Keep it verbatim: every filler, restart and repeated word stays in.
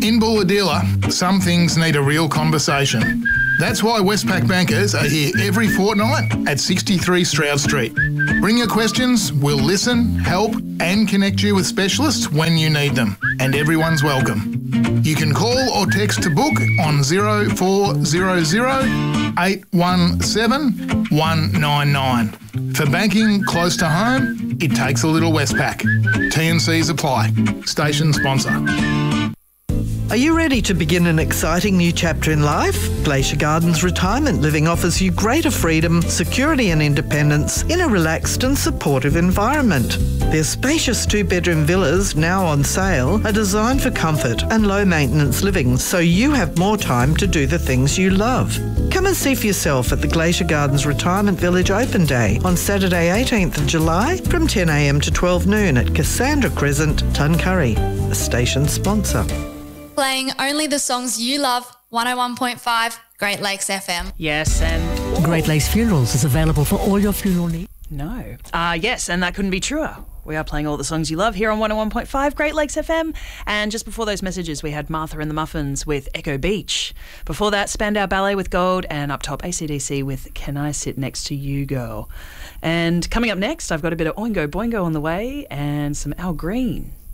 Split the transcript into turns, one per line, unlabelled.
In Bulahdelah, some things need a real conversation. That's why Westpac bankers are here every fortnight at sixty-three Stroud Street. Bring your questions, we'll listen, help and connect you with specialists when you need them. And everyone's welcome. You can call or text to book on zero four zero zero, eight one seven, one nine nine. For banking close to home, it takes a little Westpac. T and Cs apply. Station sponsor.
Are you ready to begin an exciting new chapter in life? Glacier Gardens Retirement Living offers you greater freedom, security and independence in a relaxed and supportive environment. Their spacious two-bedroom villas, now on sale, are designed for comfort and low-maintenance living, so you have more time to do the things you love. Come and see for yourself at the Glacier Gardens Retirement Village Open Day on Saturday eighteenth of July from ten a m to twelve noon at Cassandra Crescent, Tuncurry, a station sponsor.
Playing only the songs you love, one oh one point five Great Lakes F M.
Yes, and...
Great Lakes Funerals is available for all your funeral needs.
No. Uh, yes, and that couldn't be truer. We are playing all the songs you love here on one oh one point five Great Lakes F M. And just before those messages, we had Martha and the Muffins with Echo Beach. Before that, Spandau Ballet with Gold, and up top, A C D C with Can I Sit Next to You, Girl. And coming up next, I've got a bit of Oingo Boingo on the way and some Al Green.